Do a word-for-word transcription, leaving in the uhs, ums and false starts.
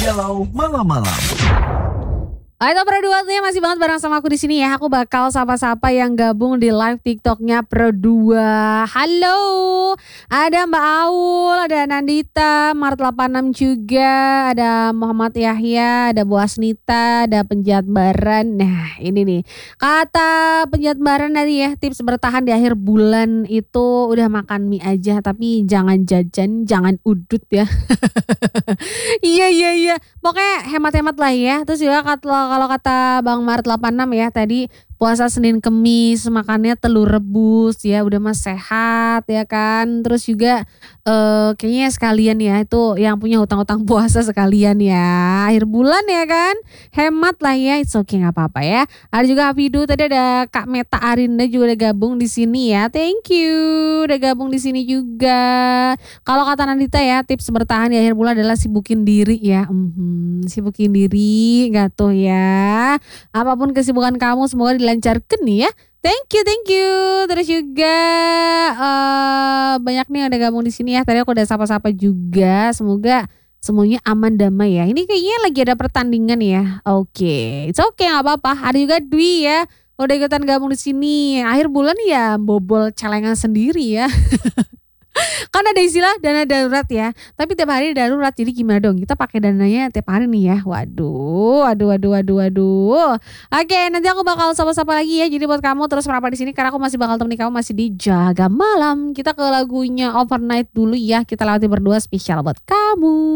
Galau Malam-Malam. Ayo Pro2-nya masih banget bareng sama aku di sini ya. Aku bakal sapa-sapa yang gabung di live TikToknya Pro dua. Halo, ada Mbak Aul, ada Nandita, Mart delapan enam juga, ada Muhammad Yahya, ada Bu Asnita, ada Penjahat Baran. Nah ini nih, kata Penjahat Baran tadi ya, tips bertahan di akhir bulan itu udah makan mie aja, tapi jangan jajan, jangan udut ya. Iya iya iya, pokoknya hemat-hemat lah ya. Terus juga kata kalau kata Bang Mart delapan enam ya tadi, puasa Senin Kemis makannya telur rebus ya, udah mah sehat ya kan. Terus juga eh, kayaknya sekalian ya, itu yang punya hutang-hutang puasa sekalian ya, akhir bulan ya kan, hemat lah ya. It's okay, nggak apa-apa ya. Ada juga Hafidu, tadi ada Kak Meta Arinda juga udah gabung di sini ya, thank you udah gabung di sini juga. Kalau kata Nandita ya, tips bertahan di akhir bulan adalah sibukin diri ya. Hmm, sibukin diri nggak tuh ya. Apapun kesibukan kamu semoga dilancarkan nih ya. Thank you, thank you. Terus juga uh, banyak nih yang udah gabung di sini ya. Tadi aku udah sapa-sapa juga. Semoga semuanya aman damai ya. Ini kayaknya lagi ada pertandingan ya. Oke, okay. It's okay, nggak apa-apa. Ada juga Dwi ya, udah ikutan gabung di sini. Akhir bulan ya bobol celengan sendiri ya. Kan ada istilah dana darurat ya, tapi tiap hari darurat, jadi gimana dong kita pakai dananya tiap hari nih ya. Waduh, waduh, waduh, waduh, waduh. Oke, nanti aku bakal sapa-sapa lagi ya. Jadi buat kamu terus merapat di sini karena aku masih bakal temenin kamu masih di Jaga Malam. Kita ke lagunya Overnight dulu ya. Kita lewati berdua spesial buat kamu.